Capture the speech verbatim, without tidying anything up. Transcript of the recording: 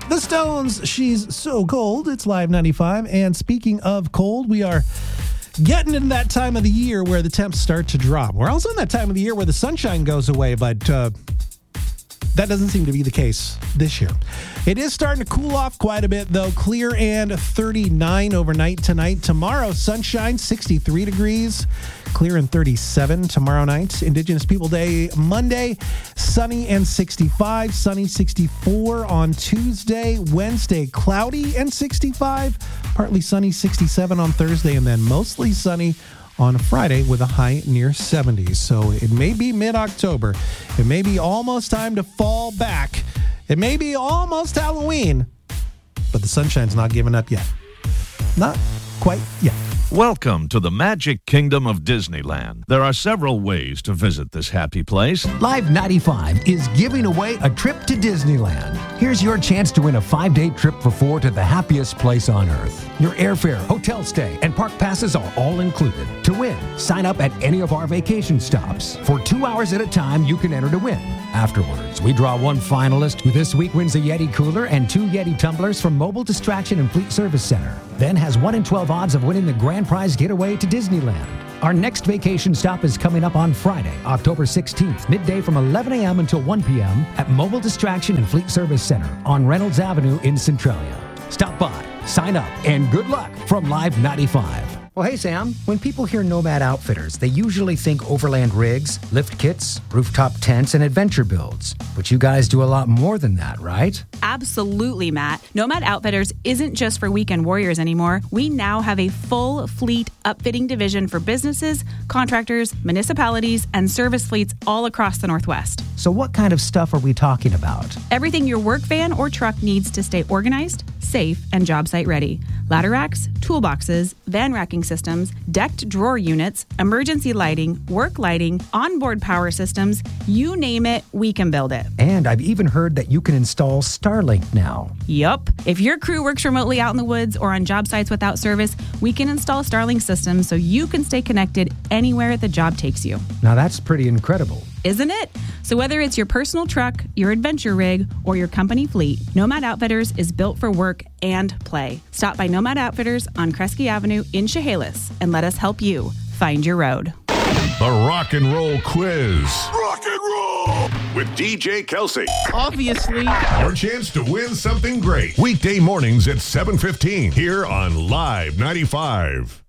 The Stones, She's So Cold. It's Live ninety-five. And speaking of cold, we are getting into that time of the year where the temps start to drop. We're also in that time of the year where the sunshine goes away, but uh, that doesn't seem to be the case this year. It is starting to cool off quite a bit, though. Clear and thirty-nine overnight tonight. Tomorrow, sunshine, sixty-three degrees. Clear and thirty-seven tomorrow night. Indigenous People Day Monday, sunny and sixty-five. Sunny, sixty-four on Tuesday. Wednesday, cloudy and sixty-five. Partly sunny, sixty-seven on Thursday. And then mostly sunny on Friday with a high near seventies. So it may be mid-October. It may be almost time to fall back. It may be almost Halloween, but the sunshine's not giving up yet. Not quite yet. Welcome to the Magic Kingdom of Disneyland. There are several ways to visit this happy place. Live ninety-five is giving away a trip to Disneyland. Here's your chance to win a five-day trip for four to the happiest place on Earth. Your airfare, hotel stay, and park passes are all included. To win, sign up at any of our vacation stops. For two hours at a time, you can enter to win. Afterwards, we draw one finalist who this week wins a Yeti cooler and two Yeti tumblers from Mobile Distraction and Fleet Service Center. Then has one in twelve odds of winning the grand prize getaway to Disneyland. Our next vacation stop is coming up on Friday, October sixteenth, midday from eleven a.m. until one p.m. at Mobile Distraction and Fleet Service Center on Reynolds Avenue in Centralia. Stop by, sign up, and good luck from Live ninety-five. Well, hey, Sam, when people hear Nomad Outfitters, they usually think overland rigs, lift kits, rooftop tents, and adventure builds. But you guys do a lot more than that, right? Absolutely, Matt. Nomad Outfitters isn't just for weekend warriors anymore. We now have a full fleet upfitting division for businesses, contractors, municipalities, and service fleets all across the Northwest. So what kind of stuff are we talking about? Everything your work van or truck needs to stay organized, safe, and job site ready. Ladder racks, toolboxes, van racking systems, decked drawer units, emergency lighting, work lighting, onboard power systems, you name it, we can build it. And I've even heard that you can install Starlink now. Yup. If your crew works remotely out in the woods or on job sites without service, we can install Starlink systems so you can stay connected anywhere the job takes you. Now that's pretty incredible. Isn't it? So whether it's your personal truck, your adventure rig, or your company fleet, Nomad Outfitters is built for work and play. Stop by Nomad Outfitters on Kresge Avenue in Chehalis and let us help you find your road. The Rock and Roll Quiz. Rock and roll With D J Kelsey. Obviously. Your chance to win something great. Weekday mornings at seven fifteen here on Live ninety-five.